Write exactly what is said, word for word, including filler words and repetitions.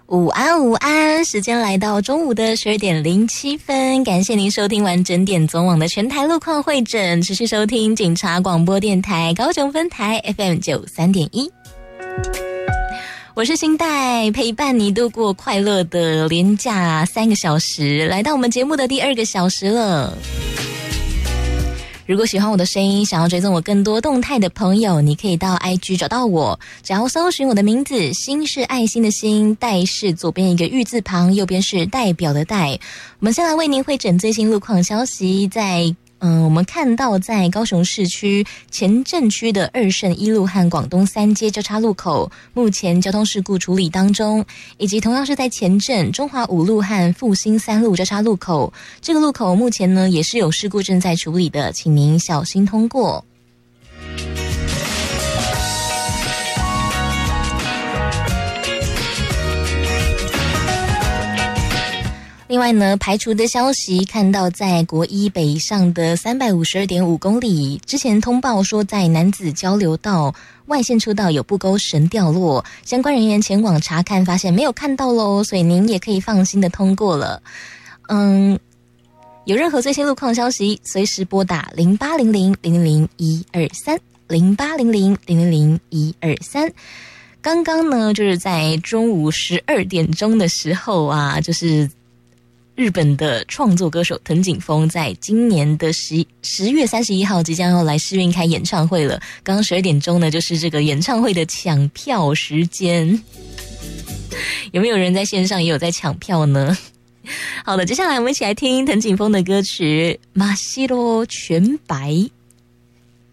午安午安，时间来到中午的十二点零七分，感谢您收听完整点总网的全台路况会诊，持续收听警察广播电台高雄分台 F M 九三点一。我是新代，陪伴你度过快乐的连假三个小时，来到我们节目的第二个小时了。如果喜欢我的声音，想要追踪我更多动态的朋友，你可以到 I G 找到我，只要搜寻我的名字，心是爱心的心，代是左边一个玉字旁，右边是代表的代。我们先来为您汇诊最新路况消息，在嗯，我们看到在高雄市区前镇区的二圣一路和广东三街交叉路口，目前交通事故处理当中，以及同样是在前镇中华五路和复兴三路交叉路口，这个路口目前呢也是有事故正在处理的，请您小心通过。另外呢，排除的消息看到在国一北上的 三百五十二点五公里，之前通报说在南子交流道外线车道有不勾绳掉落，相关人员前往查看发现没有看到咯，所以您也可以放心的通过了。嗯，有任何最新路况消息随时拨打零八零零零零零一二三 零八零零零零零一二三。刚刚呢就是在中午十二点钟的时候啊，就是日本的创作歌手藤井风在今年的十十月三十一号即将要来世运开演唱会了。刚刚十二点钟呢，就是这个演唱会的抢票时间。有没有人在线上也有在抢票呢？好的，接下来我们一起来听藤井风的歌曲《真っ白》。